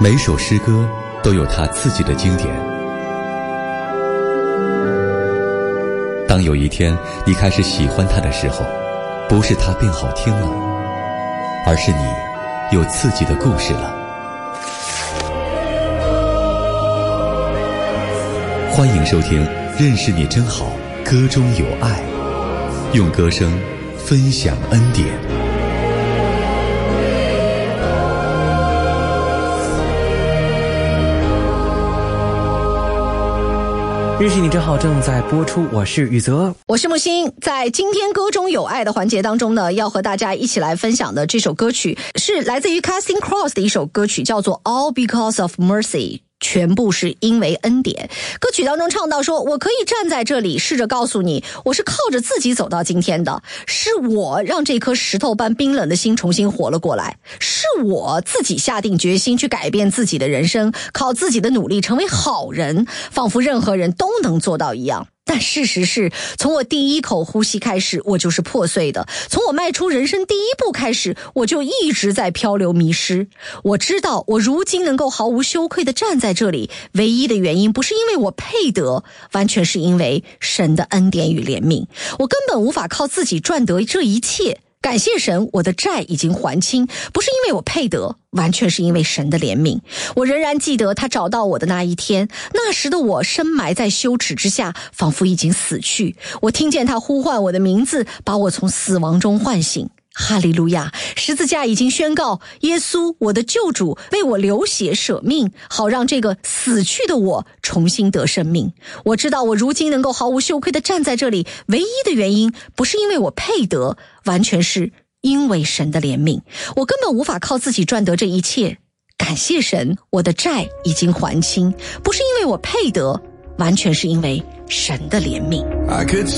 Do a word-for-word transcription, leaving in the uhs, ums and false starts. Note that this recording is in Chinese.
每首诗歌都有它自己的经典。当有一天你开始喜欢它的时候，不是它变好听了，而是你有自己的故事了。欢迎收听《认识你真好》，歌中有爱，用歌声分享恩典。 认识你真好正在播出，我是宇泽， 我是木星。在今天歌中有爱的环节当中呢，要和大家一起来分享的这首歌曲是来自于 Casting Cross 的一首歌曲，叫做 All Because of Mercy， 全部是因为恩典。歌曲当中唱到说，我可以站在这里试着告诉你，我是靠着自己走到今天的，是我让这颗石头般冰冷的心重新活了过来，是我自己下定决心去改变自己的人生，靠自己的努力成为好人，仿佛任何人都能做到一样。但事实是，从我第一口呼吸开始，我就是破碎的；从我迈出人生第一步开始，我就一直在漂流迷失。我知道，我如今能够毫无羞愧地站在这里，唯一的原因不是因为我配得，完全是因为神的恩典与怜悯。我根本无法靠自己赚得这一切。感谢神，我的债已经还清，不是因为我配得，完全是因为神的怜悯。我仍然记得他找到我的那一天，那时的我深埋在羞耻之下，仿佛已经死去。我听见他呼唤我的名字，把我从死亡中唤醒。哈利路亚！十字架已经宣告，耶稣我的救主为我流血舍命，好让这个死去的我重新得生命。我知道我如今能够毫无羞愧地站在这里，唯一的原因不是因为我配得，完全是因为神的怜悯。我根本无法靠自己赚得这一切。感谢神，我的债已经还清，不是因为我配得，完全是因为神的怜悯。